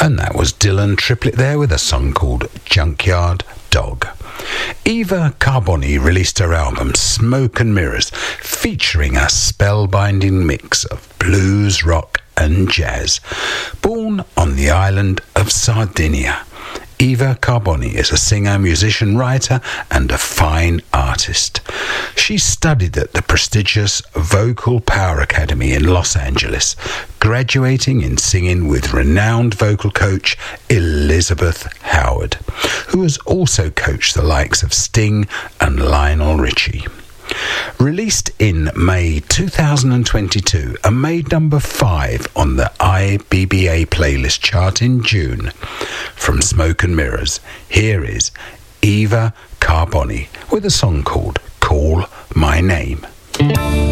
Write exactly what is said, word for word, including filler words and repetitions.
And that was Dylan Triplett there with a song called Junkyard Dog. Eva Carboni released her album Smoke and Mirrors, featuring a spellbinding mix of blues, rock and jazz. Born on the island of Sardinia, Eva Carboni is a singer, musician, writer and a fine artist. She studied at the prestigious Vocal Power Academy in Los Angeles, graduating in singing with renowned vocal coach Elizabeth Howard, who has also coached the likes of Sting and Lionel Richie. Released in May two thousand twenty-two and made number five on the I B B A playlist chart in June. From Smoke and Mirrors, here is Eva Carboni with a song called Call My Name.